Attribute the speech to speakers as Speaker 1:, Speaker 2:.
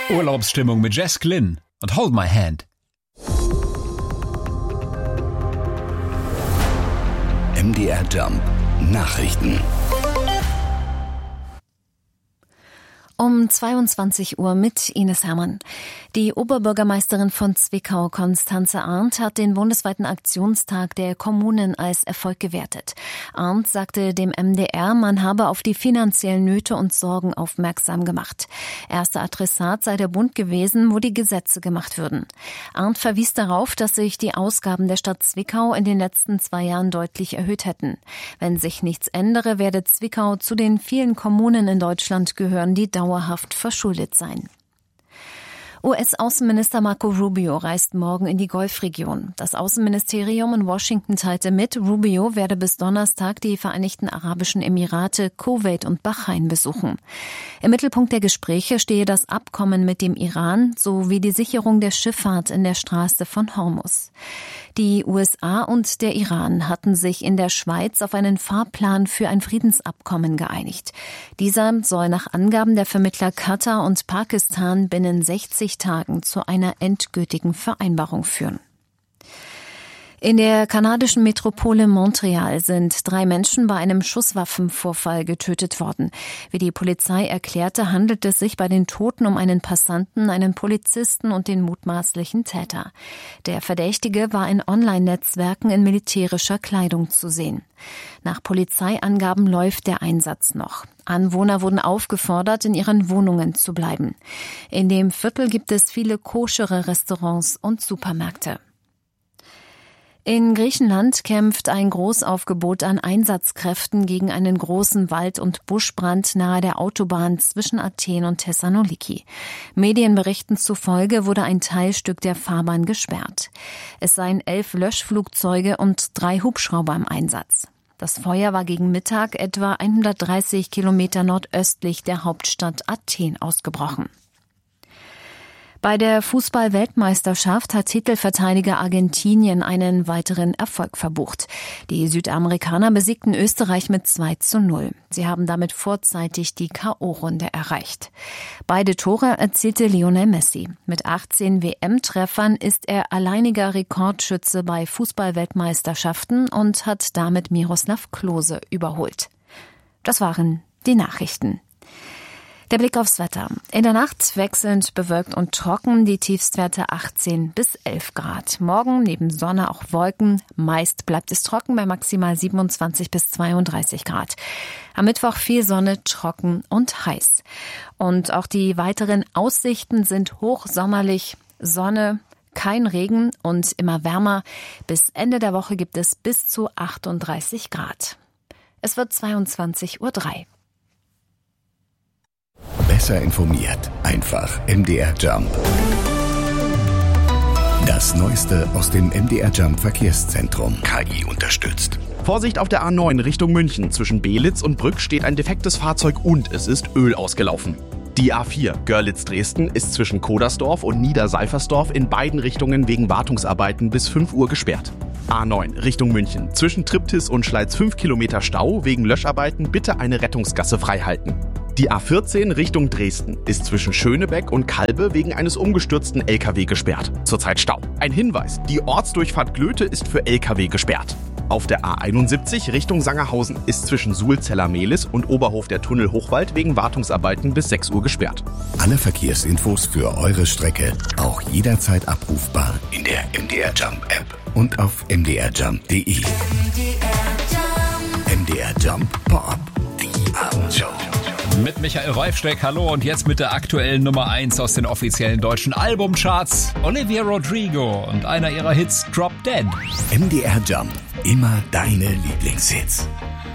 Speaker 1: Urlaubsstimmung mit Jess Glynn und Hold My Hand.
Speaker 2: MDR Jump Nachrichten.
Speaker 3: Um 22 Uhr mit Ines Hermann. Die Oberbürgermeisterin von Zwickau, Constanze Arndt, hat den bundesweiten Aktionstag der Kommunen als Erfolg gewertet. Arndt sagte dem MDR, man habe auf die finanziellen Nöte und Sorgen aufmerksam gemacht. Erster Adressat sei der Bund gewesen, wo die Gesetze gemacht würden. Arndt verwies darauf, dass sich die Ausgaben der Stadt Zwickau in den letzten 2 Jahren deutlich erhöht hätten. Wenn sich nichts ändere, werde Zwickau zu den vielen Kommunen in Deutschland gehören, die dauerhaft verschuldet sein. US-Außenminister Marco Rubio reist morgen in die Golfregion. Das Außenministerium in Washington teilte mit, Rubio werde bis Donnerstag die Vereinigten Arabischen Emirate, Kuwait und Bahrain besuchen. Im Mittelpunkt der Gespräche stehe das Abkommen mit dem Iran sowie die Sicherung der Schifffahrt in der Straße von Hormuz. Die USA und der Iran hatten sich in der Schweiz auf einen Fahrplan für ein Friedensabkommen geeinigt. Dieser soll nach Angaben der Vermittler Katar und Pakistan binnen 60 Tagen zu einer endgültigen Vereinbarung führen. In der kanadischen Metropole Montreal sind 3 Menschen bei einem Schusswaffenvorfall getötet worden. Wie die Polizei erklärte, handelt es sich bei den Toten um einen Passanten, einen Polizisten und den mutmaßlichen Täter. Der Verdächtige war in Online-Netzwerken in militärischer Kleidung zu sehen. Nach Polizeiangaben läuft der Einsatz noch. Anwohner wurden aufgefordert, in ihren Wohnungen zu bleiben. In dem Viertel gibt es viele koschere Restaurants und Supermärkte. In Griechenland kämpft ein Großaufgebot an Einsatzkräften gegen einen großen Wald- und Buschbrand nahe der Autobahn zwischen Athen und Thessaloniki. Medienberichten zufolge wurde ein Teilstück der Fahrbahn gesperrt. Es seien 11 Löschflugzeuge und 3 Hubschrauber im Einsatz. Das Feuer war gegen Mittag etwa 130 Kilometer nordöstlich der Hauptstadt Athen ausgebrochen. Bei der Fußball-Weltmeisterschaft hat Titelverteidiger Argentinien einen weiteren Erfolg verbucht. Die Südamerikaner besiegten Österreich mit 2:0. Sie haben damit vorzeitig die K.O.-Runde erreicht. Beide Tore erzielte Lionel Messi. Mit 18 WM-Treffern ist er alleiniger Rekordschütze bei Fußball-Weltmeisterschaften und hat damit Miroslav Klose überholt. Das waren die Nachrichten. Der Blick aufs Wetter. In der Nacht wechselnd bewölkt und trocken, die Tiefstwerte 18 bis 11 Grad. Morgen neben Sonne auch Wolken. Meist bleibt es trocken bei maximal 27 bis 32 Grad. Am Mittwoch viel Sonne, trocken und heiß. Und auch die weiteren Aussichten sind hochsommerlich. Sonne, kein Regen und immer wärmer. Bis Ende der Woche gibt es bis zu 38 Grad. Es wird 22:03 Uhr.
Speaker 2: Besser informiert. Einfach MDR Jump. Das Neueste aus dem MDR Jump Verkehrszentrum. KI unterstützt.
Speaker 4: Vorsicht auf der A9 Richtung München. Zwischen Belitz und Brück steht ein defektes Fahrzeug und es ist Öl ausgelaufen. Die A4 Görlitz-Dresden ist zwischen Kodersdorf und Niederseifersdorf in beiden Richtungen wegen Wartungsarbeiten bis 5 Uhr gesperrt. A9 Richtung München. Zwischen Triptis und Schleiz 5 Kilometer Stau wegen Löscharbeiten. Bitte eine Rettungsgasse freihalten. Die A14 Richtung Dresden ist zwischen Schönebeck und Kalbe wegen eines umgestürzten LKW gesperrt. Zurzeit Stau. Ein Hinweis, die Ortsdurchfahrt Glöte ist für LKW gesperrt. Auf der A71 Richtung Sangerhausen ist zwischen Suhlzeller-Mehlis und Oberhof der Tunnel Hochwald wegen Wartungsarbeiten bis 6 Uhr gesperrt.
Speaker 2: Alle Verkehrsinfos für eure Strecke auch jederzeit abrufbar in der MDR Jump App und auf mdrjump.de. MDR Jump Pop, die Abendshow.
Speaker 1: Mit Michael Reifsteck, hallo, und jetzt mit der aktuellen Nummer 1 aus den offiziellen deutschen Albumcharts, Olivia Rodrigo und einer ihrer Hits, Drop Dead.
Speaker 2: MDR Jump, immer deine Lieblingshits.